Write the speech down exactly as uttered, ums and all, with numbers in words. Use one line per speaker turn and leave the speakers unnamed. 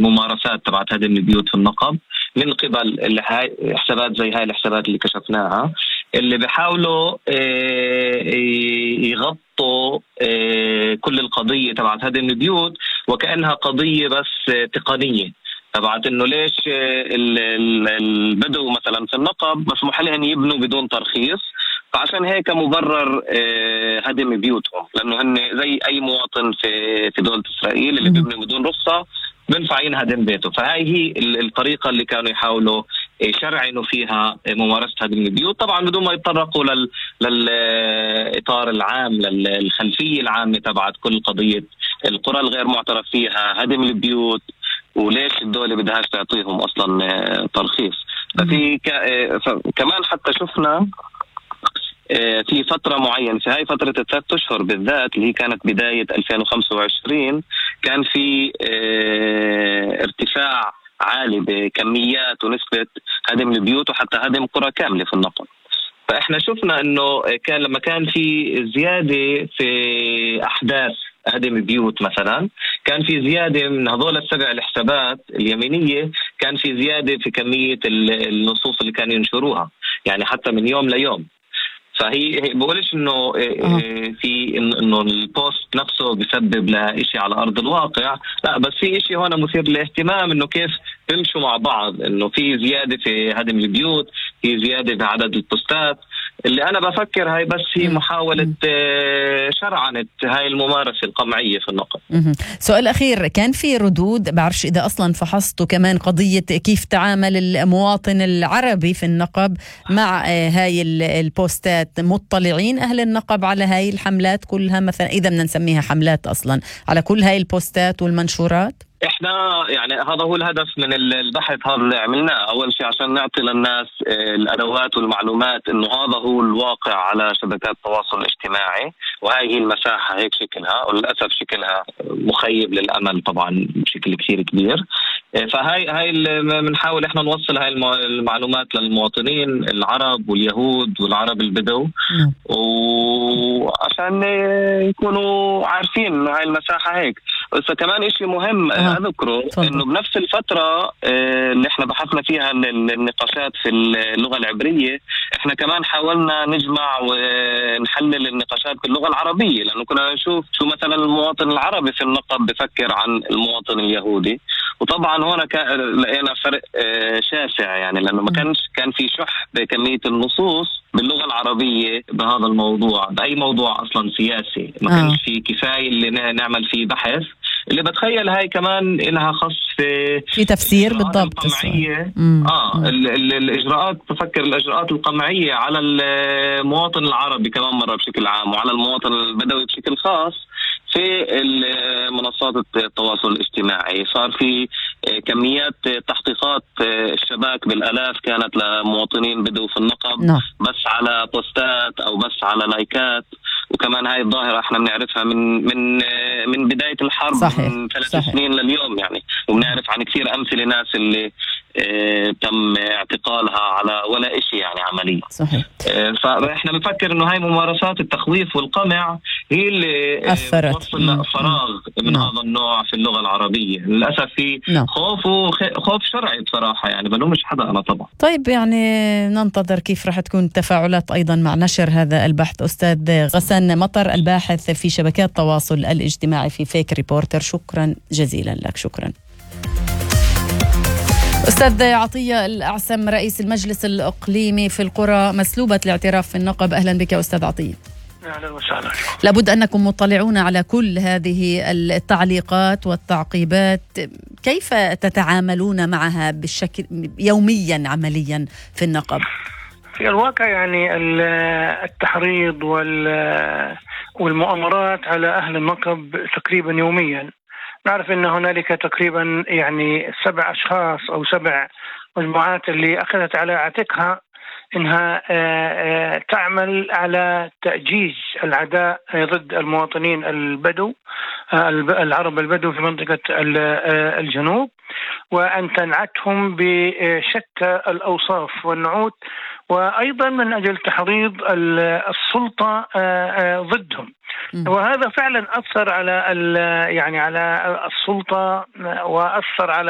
الممارسات تبعت هدم البيوت في النقب من قبل الحسابات زي هاي الحسابات اللي كشفناها، اللي بيحاولوا يغطوا كل القضية تبعت هدم البيوت وكأنها قضية بس تقنية، تبعت انه ليش البدو مثلا في النقب مسموح لهم يبنوا بدون ترخيص، فعشان هيك مبرر هدم بيوتهم، لانه هن زي اي مواطن في في دولة اسرائيل اللي بيبني بدون رخصة بنفع ينهدم بيته. فهاي هي الطريقة اللي كانوا يحاولوا يشرعنوا فيها ممارسة هدم البيوت، طبعا بدون ما يتطرقوا لل للإطار العام، للخلفية العامة تبعت كل قضية القرى الغير معترف فيها، هدم البيوت، وليش الدولة بدهاش تعطيهم أصلا ترخيص. ففي كمان حتى شفنا في فترة معينة، في هاي فترة الثلاث أشهر بالذات اللي هي كانت بداية ألفين وخمسة وعشرين، كان في ارتفاع عالي بكميات ونسبة هدم البيوت وحتى هدم قرى كاملة في النقب. فإحنا شفنا إنه كان لما كان في زيادة في أحداث هدم البيوت مثلا، كان في زيادة من هذول السبع الحسابات اليمينية، كان في زيادة في كمية النصوص اللي كانوا ينشروها، يعني حتى من يوم ليوم. فهي بقولش انه
آه.
في انه البوست نفسه بيسبب لإشي على ارض الواقع، لا، بس في إشي هون مثير للاهتمام، انه كيف بيمشوا مع بعض، انه في زيادة في هدم البيوت، في زيادة في عدد البوستات، اللي انا بفكر هاي بس هي محاولة شرعنة هاي الممارسة القمعية في النقب.
سؤال أخير، كان في ردود، بعرفش إذا أصلا فحصتوا كمان قضية كيف تعامل المواطن العربي في النقب مع هاي البوستات؟ مطلعين أهل النقب على هاي الحملات كلها مثلا، إذا بدنا نسميها حملات أصلا، على كل هاي البوستات والمنشورات؟
احنا يعني هذا هو الهدف من البحث هذا اللي عملناه، اول شيء عشان نعطي للناس الادوات والمعلومات انه هذا هو الواقع على شبكات التواصل الاجتماعي، وهي هي المساحه هيك شكلها، وللاسف شكلها مخيب للامل طبعا بشكل كثير كبير. فهاي هاي بنحاول احنا نوصل هاي المعلومات للمواطنين العرب واليهود والعرب البدو، وعشان يكونوا عارفين انه هاي المساحه هيك. بس كمان اشي مهم أه. اذكره انه بنفس الفتره اللي احنا بحثنا فيها النقاشات في اللغه العبريه، احنا كمان حاولنا نجمع ونحلل النقاشات باللغه العربيه، لانه كنا نشوف شو مثلا المواطن العربي في النقب بفكر عن المواطن اليهودي، وطبعا هنا لقينا فرق شاسع، يعني لانه ما كانش كان في شح بكميه النصوص باللغه العربيه بهذا الموضوع، باي موضوع اصلا سياسي ما كانش في كفايه اللي نعمل فيه بحث، اللي بتخيل هاي كمان لها خص في
في تفسير بالضبط
القمعية. اه ال ال الاجراءات، تفكر الاجراءات القمعيه على المواطن العربي كمان مره بشكل عام، وعلى المواطن البدوي بشكل خاص في منصات التواصل الاجتماعي. صار في كميات تحقيقات الشباك بالالاف كانت لمواطنين بدو في النقب
no.
بس على بوستات او بس على لايكات. وكمان هاي الظاهرة احنا بنعرفها من من من بداية الحرب،
صحيح.
من ثلاث
صحيح.
سنين لليوم يعني، وبنعرف عن كثير أمثلة ناس اللي اه تم اعتقالها على ولا إشي يعني عمليا.
صحيح.
اه فاحنا بنفكر إنه هاي ممارسات التخويف والقمع هي اللي
أثرت
وصل فراغ من
نعم.
هذا النوع في اللغة العربية. للأسف في
نعم.
خوف وخوف شرعي بصراحة، يعني بلومش حدا أنا طبعا.
طيب يعني ننتظر كيف رح تكون التفاعلات أيضا مع نشر هذا البحث. أستاذ غسان مطر، الباحث في شبكات التواصل الاجتماعي في فيك ريبورتر، شكرا جزيلا لك. شكرا. أستاذ عطية الأعسم، رئيس المجلس الإقليمي في القرى مسلوبة الاعتراف في النقب، أهلا بك أستاذ عطية.
أهلا وسهلا.
لابد أنكم مطلعون على كل هذه التعليقات والتعقيبات، كيف تتعاملون معها بالشكل يوميا عمليا في النقب؟
في الواقع يعني التحريض والمؤامرات على أهل النقب تقريبا يوميا. نعرف أن هنالك تقريبا يعني سبع أشخاص أو سبع مجموعات اللي أخذت على عاتقها إنها تعمل على تأجيج العداء ضد المواطنين البدو العرب البدو في منطقة الجنوب، وأن تنعتهم بشتى الأوصاف والنعوت، وأيضا من أجل تحريض السلطة ضدهم. وهذا فعلا أثر على يعني على السلطة، وأثر على